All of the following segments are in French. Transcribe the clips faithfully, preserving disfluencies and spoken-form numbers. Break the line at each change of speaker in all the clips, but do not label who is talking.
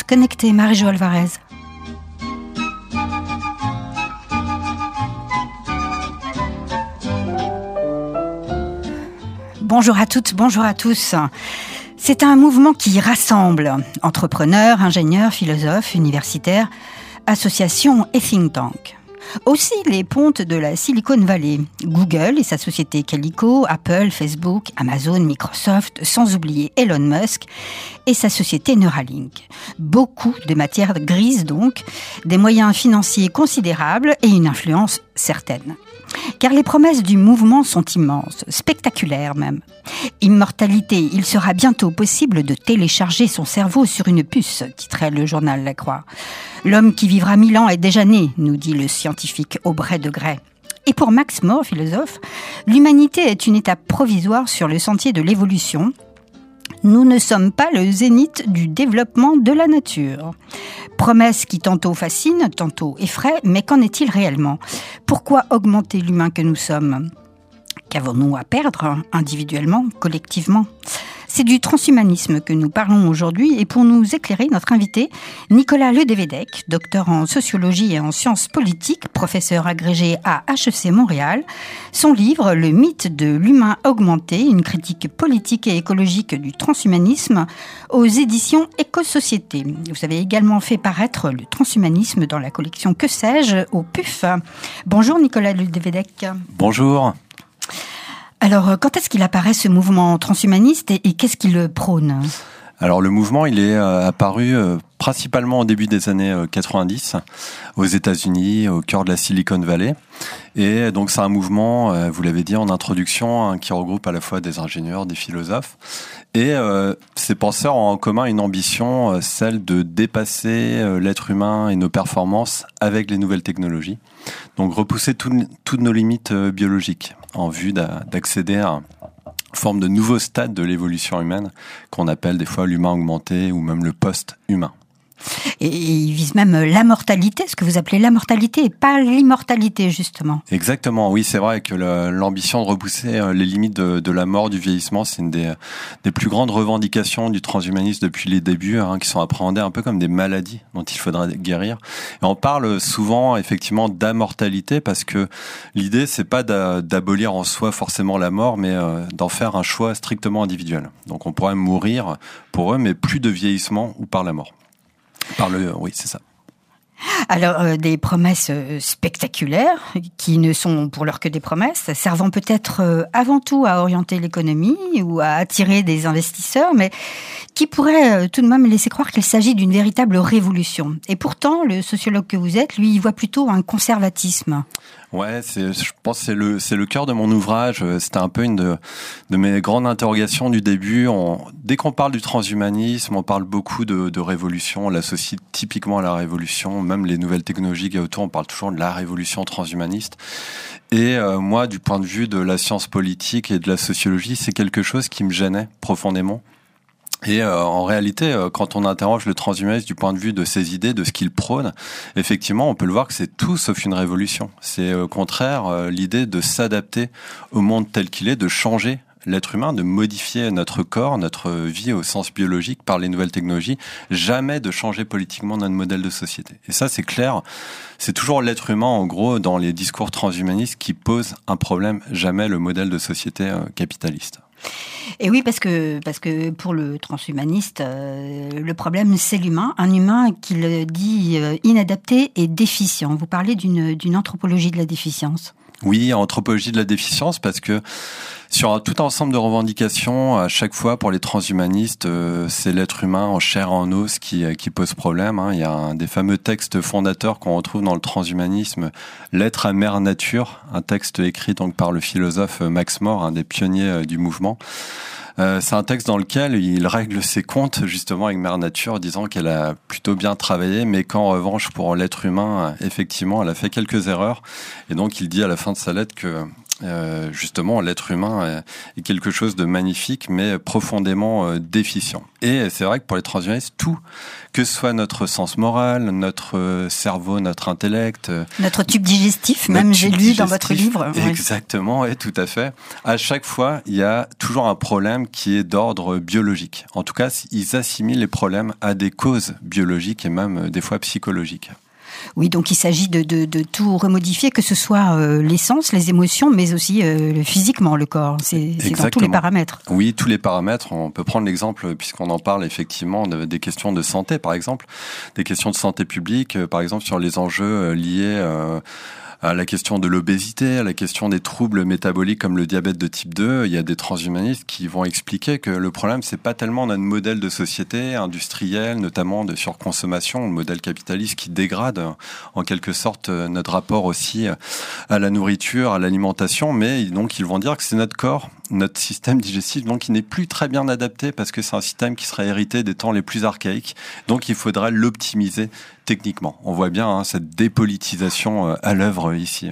Connecté, Marie-Jo Alvarez. Bonjour à toutes, bonjour à tous. C'est un mouvement qui rassemble entrepreneurs, ingénieurs, philosophes, universitaires, associations et think tanks. Aussi les pontes de la Silicon Valley, Google et sa société Calico, Apple, Facebook, Amazon, Microsoft, sans oublier Elon Musk et sa société Neuralink. Beaucoup de matières grises donc, des moyens financiers considérables et une influence certaine. Car les promesses du mouvement sont immenses, spectaculaires même. Immortalité, il sera bientôt possible de télécharger son cerveau sur une puce, titrait le journal La Croix. L'homme qui vivra mille ans est déjà né, nous dit le scientifique Aubrey de Grey. Et pour Max More, philosophe, l'humanité est une étape provisoire sur le sentier de l'évolution. Nous ne sommes pas le zénith du développement de la nature. Promesse qui tantôt fascine, tantôt effraie, mais qu'en est-il réellement ? Pourquoi augmenter l'humain que nous sommes ? Qu'avons-nous à perdre, individuellement, collectivement ? C'est du transhumanisme que nous parlons aujourd'hui et pour nous éclairer, notre invité, Nicolas Ledevédec, docteur en sociologie et en sciences politiques, professeur agrégé à H E C Montréal. Son livre « Le mythe de l'humain augmenté, une critique politique et écologique du transhumanisme » aux éditions Éco-Société. Vous avez également fait paraître le transhumanisme dans la collection Que sais-je au P U F. Bonjour Nicolas Ledevédec.
Bonjour.
Alors, quand est-ce qu'il apparaît ce mouvement transhumaniste et, et qu'est-ce qu'il le prône ?
Alors, le mouvement, il est euh, apparu euh, principalement au début des années euh, quatre-vingt-dix aux États-Unis, au cœur de la Silicon Valley. Et donc, c'est un mouvement, euh, vous l'avez dit en introduction, hein, qui regroupe à la fois des ingénieurs, des philosophes. Et euh, ces penseurs ont en commun une ambition, euh, celle de dépasser euh, l'être humain et nos performances avec les nouvelles technologies. Donc, repousser tout, toutes nos limites euh, biologiques en vue d'a, d'accéder à une forme de nouveau stade de l'évolution humaine qu'on appelle des fois l'humain augmenté ou même le post-humain.
Et il vise même l'immortalité, ce que vous appelez l'immortalité et pas l'immortalité, justement.
Exactement, oui, c'est vrai que le, l'ambition de repousser les limites de, de la mort, du vieillissement, c'est une des, des plus grandes revendications du transhumanisme depuis les débuts, hein, qui sont appréhendées un peu comme des maladies dont il faudrait guérir. Et on parle souvent, effectivement, d'immortalité parce que l'idée, c'est pas d'a, d'abolir en soi forcément la mort, mais euh, d'en faire un choix strictement individuel. Donc on pourrait mourir pour eux, mais plus de vieillissement ou par la mort. Par le, oui, c'est ça.
Alors, euh, des promesses euh, spectaculaires, qui ne sont pour l'heure que des promesses, servant peut-être euh, avant tout à orienter l'économie ou à attirer des investisseurs, mais qui pourraient euh, tout de même laisser croire qu'il s'agit d'une véritable révolution. Et pourtant, le sociologue que vous êtes, lui, il voit plutôt un conservatisme.
Ouais, c'est, je pense que c'est le, c'est le cœur de mon ouvrage. C'était un peu une de, de mes grandes interrogations du début. On, dès qu'on parle du transhumanisme, on parle beaucoup de, de révolution. On l'associe typiquement à la révolution. Même les nouvelles technologies qui y a autour, on parle toujours de la révolution transhumaniste. Et euh, moi, du point de vue de la science politique et de la sociologie, c'est quelque chose qui me gênait profondément. Et euh, en réalité, euh, quand on interroge le transhumanisme du point de vue de ses idées, de ce qu'il prône, effectivement, on peut le voir que c'est tout sauf une révolution. C'est au contraire euh, l'idée de s'adapter au monde tel qu'il est, de changer l'être humain, de modifier notre corps, notre vie au sens biologique par les nouvelles technologies, jamais de changer politiquement notre modèle de société. Et ça, c'est clair, c'est toujours l'être humain, en gros, dans les discours transhumanistes qui pose un problème, jamais le modèle de société euh, capitaliste.
Et oui, parce que, parce que pour le transhumaniste, euh, le problème, c'est l'humain. Un humain qu'il dit euh, inadapté et déficient. Vous parlez d'une, d'une anthropologie de la déficience.
Oui, anthropologie de la déficience, parce que sur un, tout un ensemble de revendications, à chaque fois pour les transhumanistes, euh, c'est l'être humain en chair et en os qui, qui pose problème. Hein. Il y a un des fameux textes fondateurs qu'on retrouve dans le transhumanisme, L'être à mère nature, un texte écrit donc par le philosophe Max More, un des pionniers du mouvement. Euh, c'est un texte dans lequel il règle ses comptes justement avec Mère Nature, disant qu'elle a plutôt bien travaillé, mais qu'en revanche pour l'être humain, effectivement, elle a fait quelques erreurs. Et donc il dit à la fin de sa lettre que Euh, justement, l'être humain est quelque chose de magnifique, mais profondément euh, déficient. Et c'est vrai que pour les transhumanistes, tout, que ce soit notre sens moral, notre euh, cerveau, notre intellect, euh,
notre tube digestif, même j'ai lu dans votre livre.
Exactement, oui, tout à fait. À chaque fois, il y a toujours un problème qui est d'ordre biologique. En tout cas, ils assimilent les problèmes à des causes biologiques et même euh, des fois psychologiques.
Oui, donc il s'agit de, de, de tout remodifier, que ce soit euh, les sens, les émotions, mais aussi euh, physiquement le corps. C'est, c'est dans tous les paramètres.
Oui, tous les paramètres. On peut prendre l'exemple, puisqu'on en parle effectivement, de, des questions de santé, par exemple, des questions de santé publique, euh, par exemple sur les enjeux euh, liés euh, à la question de l'obésité, à la question des troubles métaboliques comme le diabète de type deux. Il y a des transhumanistes qui vont expliquer que le problème, c'est pas tellement notre modèle de société industrielle, notamment de surconsommation, le modèle capitaliste qui dégrade en quelque sorte notre rapport aussi à la nourriture, à l'alimentation, mais donc ils vont dire que c'est notre corps, notre système digestif, donc qui n'est plus très bien adapté parce que c'est un système qui serait hérité des temps les plus archaïques. Donc il faudrait l'optimiser techniquement. On voit bien hein, cette dépolitisation à l'œuvre ici.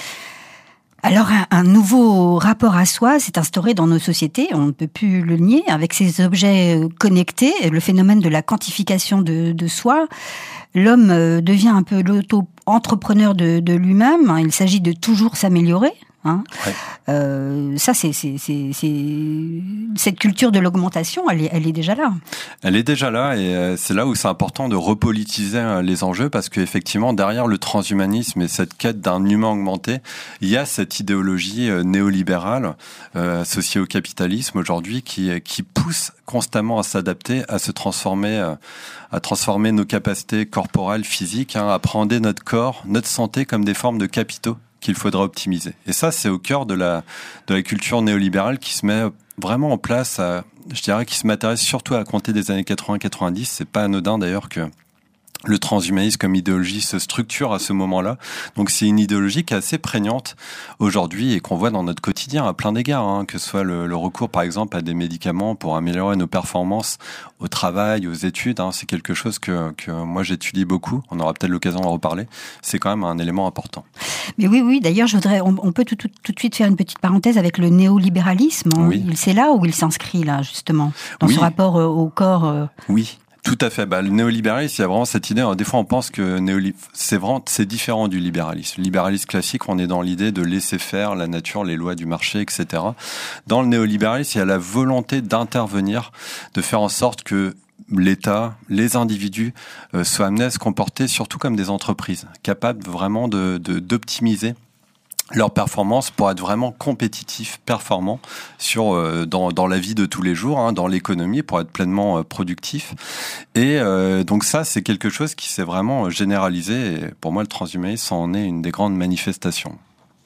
Alors, un, un nouveau rapport à soi s'est instauré dans nos sociétés, on ne peut plus le nier, avec ces objets connectés, le phénomène de la quantification de, de soi. L'homme devient un peu l'auto-entrepreneur de, de lui-même, il s'agit de toujours s'améliorer. Hein. Ouais. Euh, ça, c'est, c'est, c'est, c'est cette culture de l'augmentation, elle est, elle est déjà là.
Elle est déjà là, et c'est là où c'est important de repolitiser les enjeux, parce qu'effectivement, derrière le transhumanisme et cette quête d'un humain augmenté, il y a cette idéologie néolibérale euh, associée au capitalisme aujourd'hui qui, qui pousse constamment à s'adapter, à se transformer, euh, à transformer nos capacités corporelles, physiques, hein, à prendre notre corps, notre santé comme des formes de capitaux qu'il faudra optimiser. Et ça, c'est au cœur de la, de la culture néolibérale qui se met vraiment en place, à, je dirais, qui se matérialise surtout à compter des années quatre-vingts quatre-vingt-dix. C'est pas anodin d'ailleurs que le transhumanisme comme idéologie se structure à ce moment-là. Donc c'est une idéologie qui est assez prégnante aujourd'hui et qu'on voit dans notre quotidien à plein d'égards, hein, que ce soit le, le recours par exemple à des médicaments pour améliorer nos performances au travail, aux études. Hein, c'est quelque chose que, que moi j'étudie beaucoup. On aura peut-être l'occasion d'en reparler. C'est quand même un élément important.
Mais oui, oui. D'ailleurs, je voudrais, on, on peut tout, tout, tout de suite faire une petite parenthèse avec le néolibéralisme. Hein. Oui. C'est là où il s'inscrit là justement dans oui. ce rapport au corps. Euh...
Oui. Tout à fait. Bah, le néolibéralisme, il y a vraiment cette idée. Des fois, on pense que néoli... c'est vraiment, c'est différent du libéralisme. Le libéralisme classique, on est dans l'idée de laisser faire la nature, les lois du marché, et cetera. Dans le néolibéralisme, il y a la volonté d'intervenir, de faire en sorte que l'État, les individus euh, soient amenés à se comporter surtout comme des entreprises, capables vraiment de, de, d'optimiser leur performance pour être vraiment compétitif, performant sur euh, dans dans la vie de tous les jours, hein, dans l'économie, pour être pleinement euh, productif. Et euh, donc ça, c'est quelque chose qui s'est vraiment généralisé. Et pour moi, le transhumanisme en est une des grandes manifestations.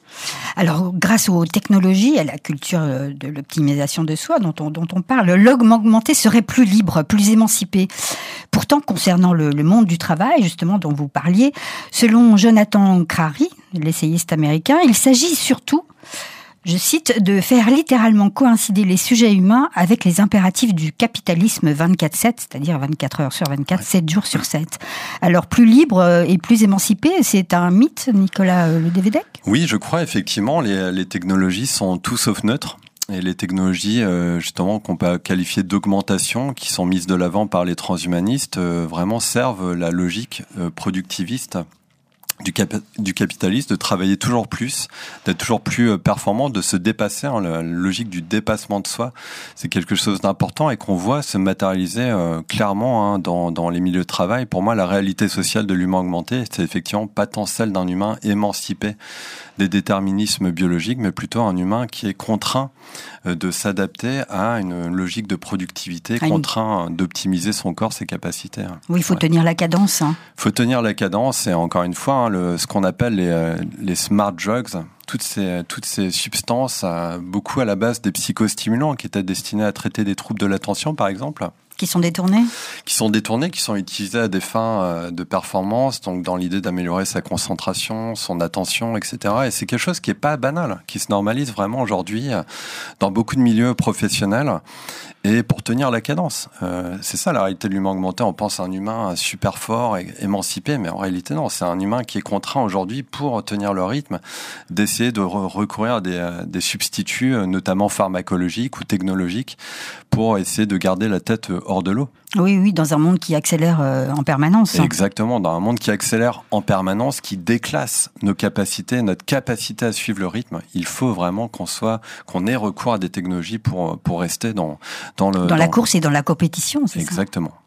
Alors, grâce aux technologies, à la culture de l'optimisation de soi dont on, dont on parle, l'homme augmenté serait plus libre, plus émancipé. Pourtant, concernant le, le monde du travail, justement, dont vous parliez, selon Jonathan Crary, l'essayiste américain, il s'agit surtout, je cite, de faire littéralement coïncider les sujets humains avec les impératifs du capitalisme vingt-quatre sept, c'est-à-dire vingt-quatre heures sur vingt-quatre, sept jours sur sept. Alors, plus libre et plus émancipé, c'est un mythe, Nicolas Ledevedec ?
Oui, je crois effectivement, les, les technologies sont tout sauf neutres. Et les technologies, euh, justement, qu'on peut qualifier d'augmentation, qui sont mises de l'avant par les transhumanistes, euh, vraiment servent la logique euh, productiviste du, cap- du capitaliste, de travailler toujours plus, d'être toujours plus performant, de se dépasser. Hein, la logique du dépassement de soi, c'est quelque chose d'important et qu'on voit se matérialiser euh, clairement hein, dans, dans les milieux de travail. Pour moi, la réalité sociale de l'humain augmenté, c'est effectivement pas tant celle d'un humain émancipé des déterminismes biologiques, mais plutôt un humain qui est contraint de s'adapter à une logique de productivité, ah, contraint oui. d'optimiser son corps, ses capacités.
Oui, il faut ouais. tenir la cadence. Il hein.
faut tenir la cadence et encore une fois, hein, le, ce qu'on appelle les, les smart drugs, toutes ces, toutes ces substances, beaucoup à la base des psychostimulants qui étaient destinés à traiter des troubles de l'attention, par exemple.
Qui sont détournés ?
qui sont détournés, qui sont utilisés à des fins euh, de performance, donc dans l'idée d'améliorer sa concentration, son attention, et cetera. Et c'est quelque chose qui est pas banal, qui se normalise vraiment aujourd'hui euh, dans beaucoup de milieux professionnels. Et pour tenir la cadence, euh, c'est ça la réalité de l'humain augmenté. On pense à un humain super fort et émancipé, mais en réalité non, c'est un humain qui est contraint aujourd'hui pour tenir le rythme, d'essayer de re- recourir à des, à des substituts, notamment pharmacologiques ou technologiques, pour essayer de garder la tête hors de l'eau.
Oui, oui, dans un monde qui accélère euh, en permanence.
Exactement, dans un monde qui accélère en permanence, qui déclasse nos capacités, notre capacité à suivre le rythme. Il faut vraiment qu'on soit, qu'on ait recours à des technologies pour pour rester dans dans le
dans, dans la course et dans la compétition. C'est
exactement.
ça.